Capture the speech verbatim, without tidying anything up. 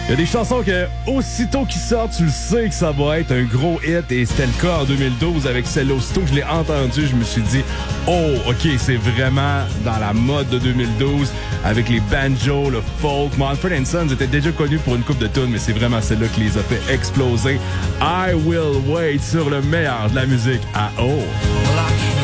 Il y a des chansons que, aussitôt qu'ils sortent, tu le sais que ça va être un gros hit. Et c'était le cas en deux mille douze avec celle-là. Aussitôt que je l'ai entendue, je me suis dit, oh, OK, c'est vraiment dans la mode de deux mille douze avec les banjos, le folk. Mumford and Sons était déjà connu pour une coupe de tunes, mais c'est vraiment celle-là qui les a fait exploser. I Will Wait sur le meilleur de la musique à O.